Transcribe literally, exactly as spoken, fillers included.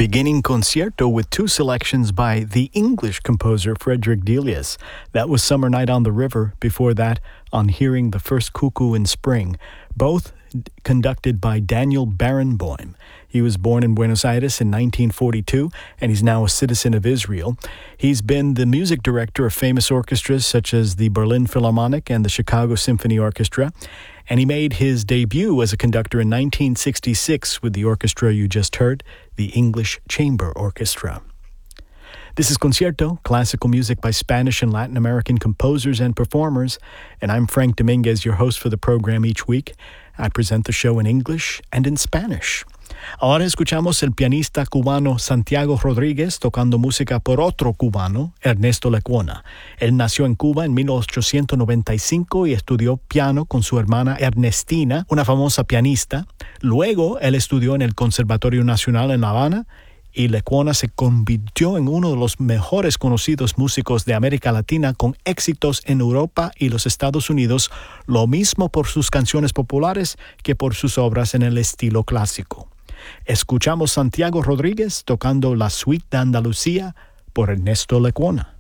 beginning Concierto with two selections by the English composer Frederick Delius. That was Summer Night on the River. Before that, On Hearing the First Cuckoo in Spring. Both conducted by Daniel Barenboim. He was born in Buenos Aires in nineteen forty-two, and he's now a citizen of Israel. He's been the music director of famous orchestras such as the Berlin Philharmonic and the Chicago Symphony Orchestra, and he made his debut as a conductor in nineteen sixty-six with the orchestra you just heard, the English Chamber Orchestra. This is Concierto, classical music by Spanish and Latin American composers and performers, and I'm Frank Dominguez, your host for the program each week. I present the show in English and in Spanish. Ahora escuchamos el pianista cubano Santiago Rodríguez tocando música por otro cubano, Ernesto Lecuona. Él nació en Cuba en mil ochocientos noventa y cinco y estudió piano con su hermana Ernestina, una famosa pianista. Luego, él estudió en el Conservatorio Nacional en La Habana y Lecuona se convirtió en uno de los mejores conocidos músicos de América Latina con éxitos en Europa y los Estados Unidos, lo mismo por sus canciones populares que por sus obras en el estilo clásico. Escuchamos Santiago Rodríguez tocando la Suite de Andalucía por Ernesto Lecuona.